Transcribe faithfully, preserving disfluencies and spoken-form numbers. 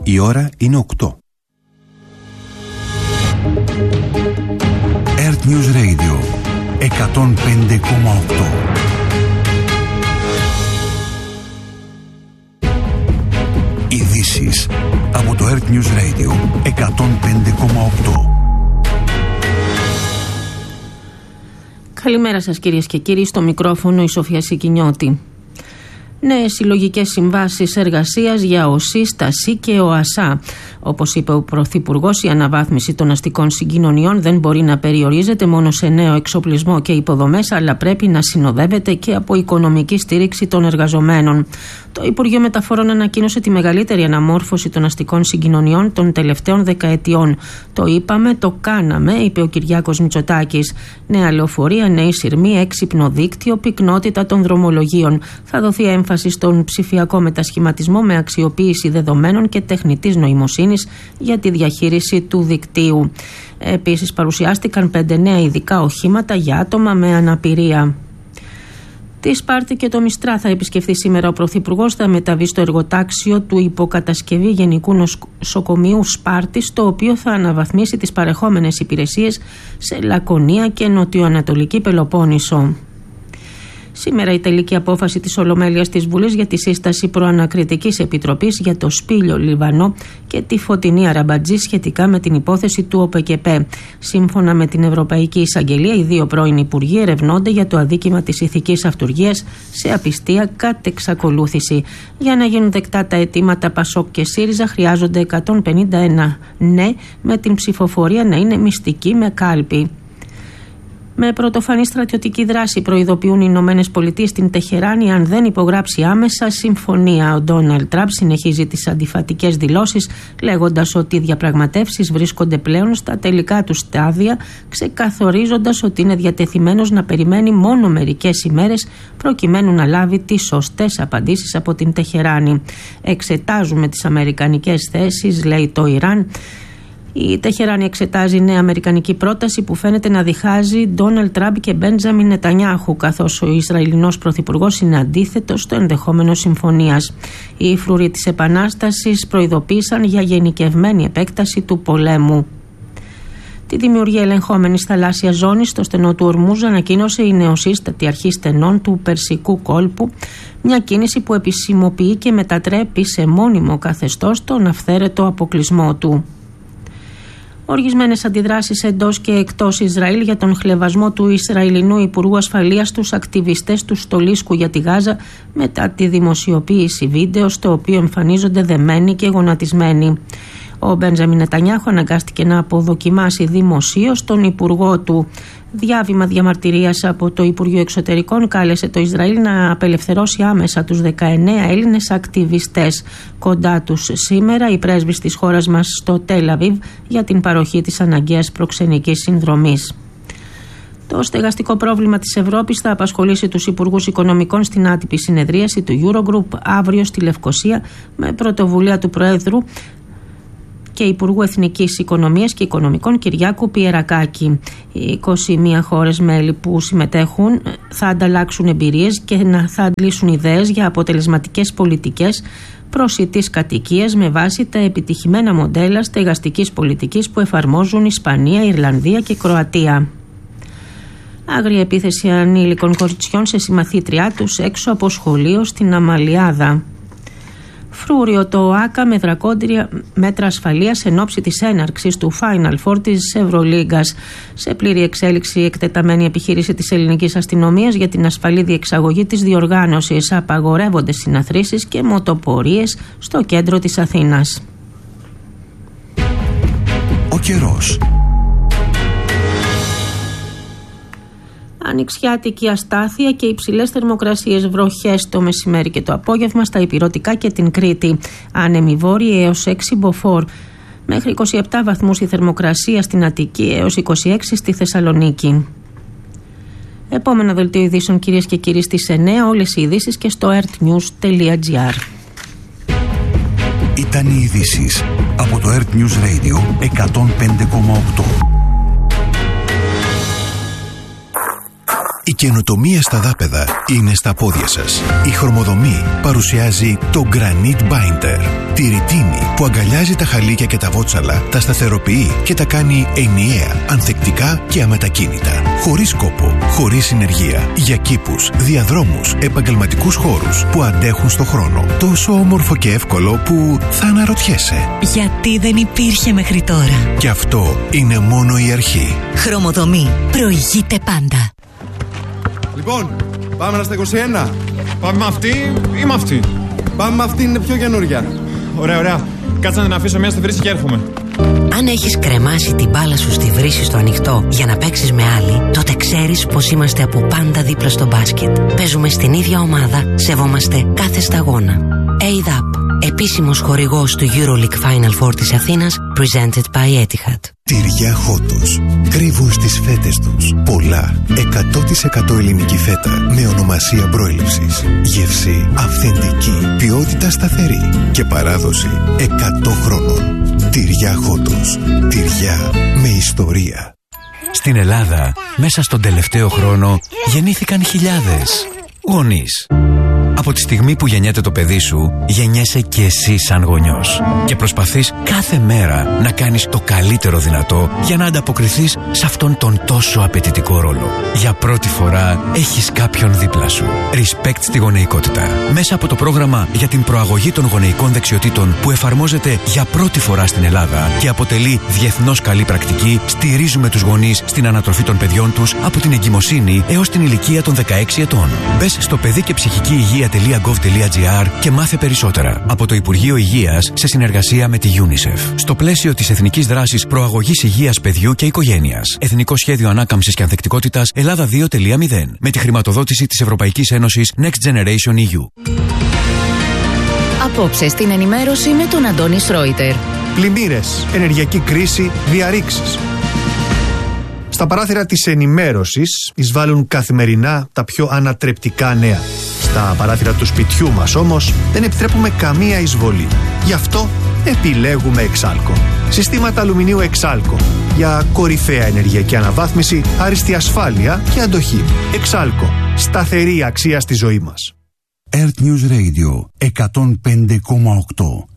Η ώρα είναι οκτώ. Earth News Radio εκατόν πέντε κόμμα οκτώ. Ειδήσεις από το Earth News Radio εκατόν πέντε κόμμα οκτώ. Καλημέρα σας κυρίες και κύριοι, στο μικρόφωνο η Σοφία Σικινιώτη. Νέες συλλογικές συμβάσεις εργασίας για ΟΣΥ, ΣΤΑΣΥ και ΟΑΣΑ. Όπως είπε ο Πρωθυπουργός, η αναβάθμιση των αστικών συγκοινωνιών δεν μπορεί να περιορίζεται μόνο σε νέο εξοπλισμό και υποδομές, αλλά πρέπει να συνοδεύεται και από οικονομική στήριξη των εργαζομένων. Το Υπουργείο Μεταφορών ανακοίνωσε τη μεγαλύτερη αναμόρφωση των αστικών συγκοινωνιών των τελευταίων δεκαετιών. Το είπαμε, το κάναμε, είπε ο Κυριάκος Μητσοτάκης. Νέα λεωφορεία, νέοι σειρμοί, έξυπνο δίκτυο, πυκνότητα των δρομολογίων. Θα δοθεί έμφαση στον ψηφιακό μετασχηματισμό με αξιοποίηση δεδομένων και τεχνητής νοημοσύνης για τη διαχείριση του δικτύου. Επίσης, παρουσιάστηκαν πέντε νέα ειδικά οχήματα για άτομα με αναπηρία. Τη Σπάρτη και το Μιστρά θα επισκεφθεί σήμερα ο Πρωθυπουργός. Θα μεταβεί στο εργοτάξιο του υποκατασκευή Γενικού Νοσοκομείου Σπάρτης, το οποίο θα αναβαθμίσει τις παρεχόμενες υπηρεσίες σε Λακωνία και Νοτιοανατολική Πελοπόννησο. Σήμερα η τελική απόφαση της Ολομέλειας της Βουλής για τη σύσταση προανακριτικής επιτροπής για το Σπήλιο Λιβανό και τη Φωτεινή Αραμπατζή σχετικά με την υπόθεση του ΟΠΕΚΕΠΕ. Σύμφωνα με την Ευρωπαϊκή Εισαγγελία, οι δύο πρώην υπουργοί ερευνώνται για το αδίκημα της ηθικής αυτουργίας σε απιστία κατ' εξακολούθηση. Για να γίνουν δεκτά τα αιτήματα Πασόκ και ΣΥΡΙΖΑ χρειάζονται εκατόν πενήντα ένα ναι, με την ψηφοφορία να είναι μυστική με κάλπη. Με πρωτοφανή στρατιωτική δράση προειδοποιούν οι Ηνωμένες Πολιτείες στην Τεχεράνη αν δεν υπογράψει άμεσα συμφωνία. Ο Ντόναλντ Τραμπ συνεχίζει τις αντιφατικές δηλώσεις, λέγοντας ότι οι διαπραγματεύσεις βρίσκονται πλέον στα τελικά του στάδια, ξεκαθορίζοντας ότι είναι διατεθειμένος να περιμένει μόνο μερικές ημέρες προκειμένου να λάβει τις σωστές απαντήσεις από την Τεχεράνη. Εξετάζουμε τις αμερικανικές θέσεις, λέει το Ιράν. Η Τεχεράνη εξετάζει νέα αμερικανική πρόταση που φαίνεται να διχάζει Ντόναλντ Τραμπ και Μπέντζαμιν Νετανιάχου, καθώς ο Ισραηλινός Πρωθυπουργός είναι αντίθετος στο ενδεχόμενο συμφωνίας. Οι φρουροί της Επανάστασης προειδοποίησαν για γενικευμένη επέκταση του πολέμου. Τη δημιουργία ελεγχόμενης θαλάσσιας ζώνης στο στενό του Ορμούζ ανακοίνωσε η νεοσύστατη αρχή στενών του Περσικού κόλπου, μια κίνηση που επισημοποιεί και μετατρέπει σε μόνιμο καθεστώς τον αυθαίρετο αποκλεισμό του. Οργισμένες αντιδράσεις εντός και εκτός Ισραήλ για τον χλευασμό του Ισραηλινού Υπουργού Ασφαλείας στους ακτιβιστές του Στολίσκου για τη Γάζα μετά τη δημοσιοποίηση βίντεο στο οποίο εμφανίζονται δεμένοι και γονατισμένοι. Ο Μπέντζαμιν Νετανιάχου αναγκάστηκε να αποδοκιμάσει δημοσίως τον υπουργό του. Διάβημα διαμαρτυρίας από το Υπουργείο Εξωτερικών κάλεσε το Ισραήλ να απελευθερώσει άμεσα τους δεκαεννέα Έλληνες ακτιβιστές. Κοντά τους σήμερα η πρέσβης της χώρας μας στο Τελ Αβίβ για την παροχή της αναγκαίας προξενικής συνδρομής. Το στεγαστικό πρόβλημα της Ευρώπης θα απασχολήσει τους Υπουργούς Οικονομικών στην άτυπη συνεδρίαση του Eurogroup αύριο στη Λευκοσία με πρωτοβουλία του Προέδρου και Υπουργού Εθνικής Οικονομίας και Οικονομικών Κυριάκου Πιερακάκη. Οι είκοσι μία χώρες μέλη που συμμετέχουν θα ανταλλάξουν εμπειρίες και θα αντλήσουν ιδέες για αποτελεσματικές πολιτικές προσιτής κατοικίας με βάση τα επιτυχημένα μοντέλα στεγαστικής πολιτικής που εφαρμόζουν Ισπανία, Ιρλανδία και Κροατία. Άγρια επίθεση ανήλικων κοριτσιών σε συμμαθήτριά τους έξω από σχολείο στην Αμαλιάδα. Φρούριο το ΟΑΚΑ με δρακόντια μέτρα ασφαλείας εν ώψη της έναρξης του Final Four της Ευρωλίγκας. Σε πλήρη εξέλιξη εκτεταμένη επιχείρηση της ελληνικής αστυνομίας για την ασφαλή διεξαγωγή της διοργάνωσης. Απαγορεύονται συναθρήσεις και μοτοπορίες στο κέντρο της Αθήνας. Ο καιρός. Ανοιξιάτικη αστάθεια και υψηλές θερμοκρασίες, βροχές το μεσημέρι και το απόγευμα στα Ηπειρωτικά και την Κρήτη. Άνεμοι βόρειοι έως έξι μποφόρ. Μέχρι είκοσι επτά βαθμούς η θερμοκρασία στην Αττική έως είκοσι έξι στη Θεσσαλονίκη. Επόμενο δελτίο ειδήσεων κυρίες και κύριοι στις εννέα. Όλες οι ειδήσεις και στο earthnews τελεία gr. Ήταν οι ειδήσεις από το Earth News Radio εκατόν πέντε κόμμα οκτώ. Η καινοτομία στα δάπεδα είναι στα πόδια σας. Η Χρωμοδομή παρουσιάζει το Granite Binder. Τη ρητίνη που αγκαλιάζει τα χαλίκια και τα βότσαλα, τα σταθεροποιεί και τα κάνει ενιαία, ανθεκτικά και αμετακίνητα. Χωρίς κόπο, χωρίς συνεργεία. Για κήπους, διαδρόμους, επαγγελματικούς χώρους που αντέχουν στο χρόνο. Τόσο όμορφο και εύκολο που θα αναρωτιέσαι. Γιατί δεν υπήρχε μέχρι τώρα. Και αυτό είναι μόνο η αρχή. Χρωμοδομή. Προηγείται πάντα. Λοιπόν, πάμε να στα είκοσι ένα. Πάμε με αυτή ή με αυτή? Πάμε με αυτή, είναι πιο καινούρια. Ωραία, ωραία. Κάτσε να αφήσω μια στη βρύση και έρχομαι. Αν έχεις κρεμάσει την μπάλα σου στη βρύση στο ανοιχτό για να παίξεις με άλλη, τότε ξέρεις πως είμαστε από πάντα δίπλα στο μπάσκετ. Παίζουμε στην ίδια ομάδα, σεβόμαστε κάθε σταγόνα. έι ντι έι πι, επίσημος χορηγός του EuroLeague Final Four της Αθήνας, presented by Etihad. Τυριά Χότος. Κρύβουν στις φέτες τους πολλά εκατό τοις εκατό ελληνική φέτα με ονομασία προέλευσης. Γεύση αυθεντική, ποιότητα σταθερή και παράδοση εκατό χρόνων. Τυριά Χότος. Τυριά με ιστορία. Στην Ελλάδα, μέσα στον τελευταίο χρόνο, γεννήθηκαν χιλιάδες γονείς. Από τη στιγμή που γεννιέται το παιδί σου, γεννιέσαι και εσύ σαν γονιός. Και προσπαθείς κάθε μέρα να κάνεις το καλύτερο δυνατό για να ανταποκριθείς σε αυτόν τον τόσο απαιτητικό ρόλο. Για πρώτη φορά έχεις κάποιον δίπλα σου. Respect στη γονεϊκότητα. Μέσα από το πρόγραμμα για την προαγωγή των γονεϊκών δεξιοτήτων που εφαρμόζεται για πρώτη φορά στην Ελλάδα και αποτελεί διεθνώς καλή πρακτική, στηρίζουμε τους γονείς στην ανατροφή των παιδιών τους από την εγκυμοσύνη έως την ηλικία των δεκαέξι ετών. Μπες στο παιδί και ψυχική υγεία .gov.gr και μάθε περισσότερα από το Υπουργείο Υγείας σε συνεργασία με τη UNICEF. Στο πλαίσιο της Εθνικής Δράσης Προαγωγής Υγείας Παιδιού και Οικογένειας. Εθνικό Σχέδιο Ανάκαμψης και Ανθεκτικότητας Ελλάδα δύο κόμμα μηδέν. Με τη χρηματοδότηση της Ευρωπαϊκής Ένωσης Next Generation ι γιου. Απόψε στην ενημέρωση με τον Αντώνη Σρόιτερ. Πλημμύρες, ενεργειακή κρίση, διαρρήξεις. Στα παράθυρα της ενημέρωσης εισβάλλουν καθημερινά τα πιο ανατρεπτικά νέα. Στα παράθυρα του σπιτιού μας όμως δεν επιτρέπουμε καμία εισβολή. Γι' αυτό επιλέγουμε Εξάλκο. Συστήματα αλουμινίου Εξάλκο για κορυφαία ενεργειακή αναβάθμιση, άριστη ασφάλεια και αντοχή. Εξάλκο. Σταθερή αξία στη ζωή μας. Earth News Radio εκατόν πέντε κόμμα οκτώ.